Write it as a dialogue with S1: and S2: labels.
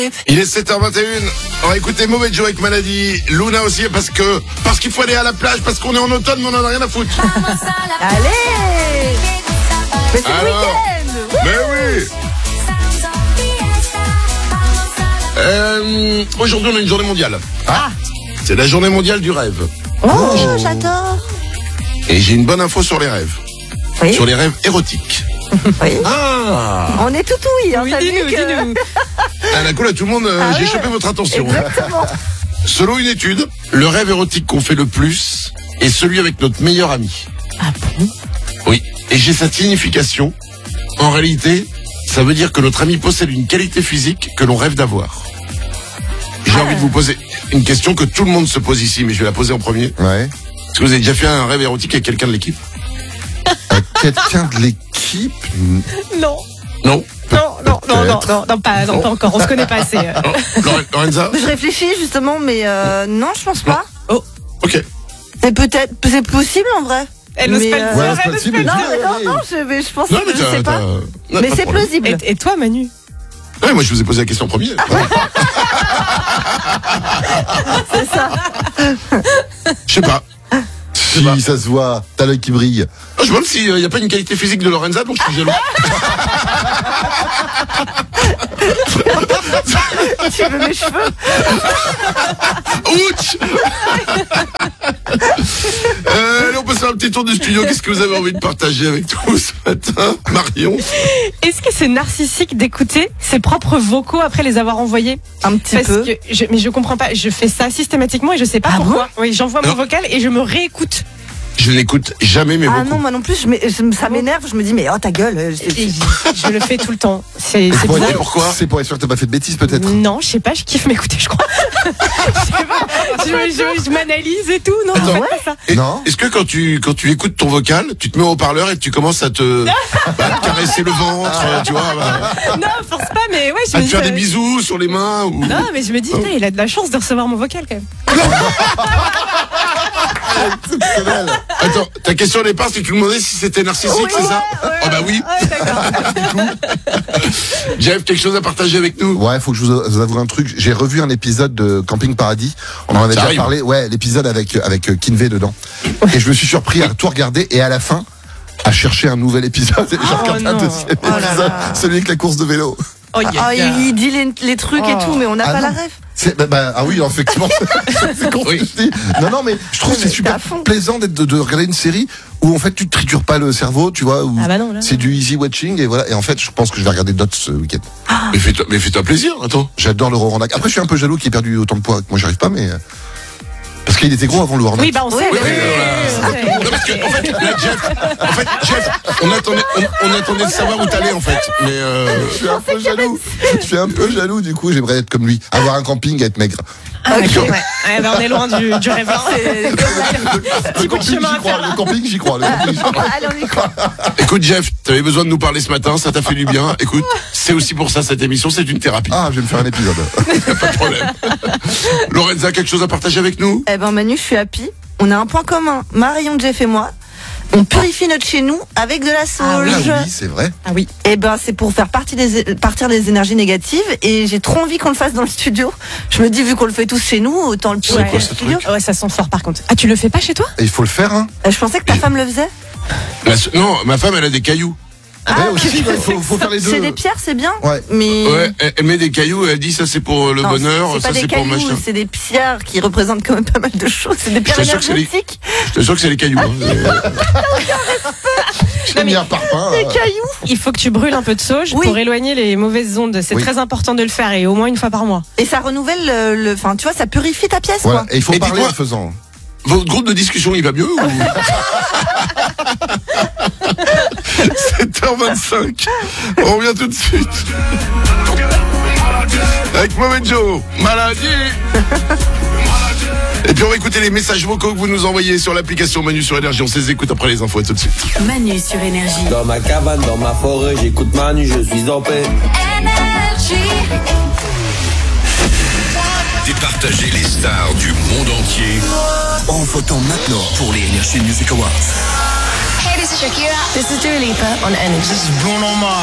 S1: Il est 7h21. On va écouter Mauvais Joe avec Maladie. Luna aussi parce qu'il faut aller à la plage, parce qu'on est en automne, mais on en a rien à foutre.
S2: Allez. Mais c'est le week-end.
S1: Mais oui. Aujourd'hui, on a une journée mondiale. C'est la journée mondiale du rêve.
S2: Oh, j'adore.
S1: Et j'ai une bonne info sur les rêves.
S2: Oui.
S1: Sur les rêves érotiques.
S2: Oui.
S1: Ah,
S2: On est tout oui. Hein,
S3: Oui,
S2: t'as vu
S3: dis-nous,
S2: que-
S3: dis-nous.
S1: la cool à tout le monde, j'ai chopé votre attention.
S2: Exactement.
S1: Selon une étude, le rêve érotique qu'on fait le plus est celui avec notre meilleur ami.
S3: Ah bon?
S1: Oui. Et j'ai cette signification. En réalité, ça veut dire que notre ami possède une qualité physique que l'on rêve d'avoir. J'ai envie de vous poser une question que tout le monde se pose ici, mais je vais la poser en premier.
S4: Ouais.
S1: Est-ce que vous avez déjà fait un rêve érotique avec quelqu'un de l'équipe?
S4: Quelqu'un de l'équipe?
S3: Non.
S1: Non.
S3: Non, pas encore. On se connaît pas assez.
S1: Lorenza?
S2: Je réfléchis justement, mais non, je pense pas.
S3: Oh.
S1: Ok.
S2: C'est possible en vrai.
S3: Elle ose
S2: Mais,
S3: pas le
S4: Ouais,
S3: dire.
S4: c'est
S3: elle ose
S4: possible.
S3: pas le
S2: Non,
S3: dire.
S2: mais je pense
S1: Non,
S2: que
S1: mais
S2: je sais pas. Mais c'est plausible.
S3: Et toi, Manu?
S1: Ouais, moi je vous ai posé la question en premier.
S2: C'est ça.
S1: Je sais pas.
S4: Si ça se voit, t'as l'œil qui brille.
S1: Je me demande s'il n'y a pas une qualité physique de Lorenza, donc je suis jaloux.
S2: Tu veux mes cheveux?
S1: Ouch. Allez, on peut faire un petit tour du studio. Qu'est-ce que vous avez envie de partager avec nous ce matin, Marion?
S3: Est-ce que c'est narcissique d'écouter ses propres vocaux après les avoir envoyés?
S2: Un petit
S3: Parce
S2: peu.
S3: que mais je comprends pas. Je fais ça systématiquement et je sais pas
S2: Ah
S3: pourquoi. Oui, j'envoie mon
S1: Non.
S3: vocal et je me réécoute.
S1: Je n'écoute jamais mes
S2: Ah
S1: vocaux.
S2: non, moi non plus, ça m'énerve. Je me dis, mais oh ta gueule.
S3: Et je le fais tout le temps. C'est
S4: Pour
S3: bizarre.
S4: être-
S1: pourquoi
S4: C'est pour être sûr que t'as pas fait de bêtises, peut-être.
S3: Non, je sais pas, je kiffe m'écouter, je crois. Je sais pas, je m'analyse et tout. Non,
S1: Attends.
S3: en fait, pas ça.
S1: Et-
S4: Non.
S1: Est-ce que quand tu écoutes ton vocal, tu te mets au haut-parleur et tu commences à te caresser le ventre, tu vois,
S3: Non, force pas, mais ouais, je
S1: à
S3: me
S1: te
S3: dis.
S1: faire des bisous sur les mains ou...
S3: Non, mais je me dis, putain, il a de la chance de recevoir mon vocal quand même.
S4: Exceptionnel.
S1: Attends, ta question au départ, c'est que tu me demandais si c'était narcissique, c'est ça? Ah bah oui.
S3: Ouais, d'accord.
S1: Jeff, quelque chose à partager avec nous?
S4: Ouais, faut que je vous avoue un truc. J'ai revu un épisode de Camping Paradis. On en avait
S1: Ça
S4: déjà
S1: arrive.
S4: parlé. Ouais, l'épisode avec Kinvey dedans. Et je me suis surpris à tout regarder et à la fin à chercher un nouvel épisode. Et j'ai regardé un
S3: non.
S4: deuxième
S2: Oh là
S4: épisode,
S2: là.
S4: celui avec la course de vélo.
S3: Oh,
S2: Ah, il dit les trucs et tout, mais on n'a
S4: Ah
S2: pas
S4: non.
S2: la ref.
S4: Ah oui, effectivement. C'est con,
S1: Oui.
S4: je dis. Non, mais je trouve que c'est
S2: Mais
S4: super
S2: t'es à fond.
S4: plaisant de regarder une série où en fait tu te tritures pas le cerveau, tu vois, où
S3: Ah bah non, là.
S4: c'est du easy watching et voilà. Et en fait, je pense que je vais regarder d'autres ce week-end.
S1: Mais fais-toi plaisir, attends.
S4: J'adore le Rorandac. Après, je suis un peu jaloux qu'il ait perdu autant de poids que moi, j'arrive pas, mais parce qu'il était gros avant le Rorandac.
S3: Oui, bah on sait.
S2: Oui,
S1: oui,
S3: oui.
S1: Non, parce que, en fait, Jeff, on attendait de savoir où t'allais, en fait. Mais,
S4: Je suis un peu jaloux. Je suis un peu jaloux, du coup, j'aimerais être comme lui. Avoir un camping et être maigre.
S3: Ah, ok, ouais. Ouais, bah, on est loin du rêve. Hein.
S4: Le
S3: bout de chemin à faire, là.
S4: Le camping, j'y crois. Le camping, j'y crois.
S2: Allez, on y croit.
S1: écoute, Jeff, t'avais besoin de nous parler ce matin, ça t'a fait du bien. Écoute, c'est aussi pour ça, cette émission, c'est une thérapie.
S4: Ah, je vais me faire un épisode.
S1: Pas de problème. Lorenza, quelque chose à partager avec nous?
S2: Eh ben Manu, je suis happy. On a un point commun. Marion, Jeff et moi. On purifie notre chez nous avec de la
S4: Ah
S2: sauge.
S4: oui, c'est vrai.
S3: Ah oui.
S2: Et ben c'est pour faire partir des énergies négatives et j'ai trop envie qu'on le fasse dans le studio. Je me dis vu qu'on le fait tous chez nous, autant le
S1: C'est
S2: purifier
S1: quoi
S2: dans
S1: ce
S2: le studio.
S1: truc
S3: Ouais, ça sent fort par contre. Ah, tu le fais pas chez toi?
S4: Et il faut le faire, hein.
S2: Je pensais que ta femme le faisait.
S1: Non, ma femme, elle a des cailloux.
S4: Ouais, aussi, il faut faire les deux.
S2: C'est des pierres, c'est bien.
S4: Ouais.
S2: Mais
S1: Ouais, elle met des cailloux, elle dit ça c'est pour le
S2: non,
S1: bonheur,
S2: c'est
S1: ça
S2: pas des
S1: c'est pour
S2: cailloux,
S1: machin.
S2: c'est des pierres qui représentent quand même pas mal de choses. C'est des pierres
S1: t'assure que c'est les-
S2: énergétiques.
S1: Je t'assure que c'est les cailloux. Hein.
S4: J'ai mis un parpaing.
S2: Des cailloux.
S3: Il faut que tu brûles un peu de sauge
S2: Oui.
S3: pour éloigner les mauvaises ondes. C'est
S4: Oui.
S3: très important de le faire et au moins une fois par mois.
S2: Et ça renouvelle enfin tu vois, ça purifie ta pièce
S4: Voilà.
S2: quoi.
S4: Et il faut
S1: Et
S4: parler
S1: dis-moi-
S4: en faisant.
S1: Votre groupe de discussion, il va mieux ou... 7h25. On revient tout de suite. Avec Mauvais Joe, Maladie. Et puis on va écouter les messages vocaux que vous nous envoyez sur l'application Manu sur Énergie. On se les écoute après les infos. À tout de suite.
S5: Manu sur Énergie.
S6: Dans ma cabane, dans ma forêt, j'écoute Manu, je suis en paix.
S7: Départager les stars du monde entier en votant maintenant pour les Energy Music Awards.
S5: Hey, this is Shakira. This is Dua Lipa on Energy.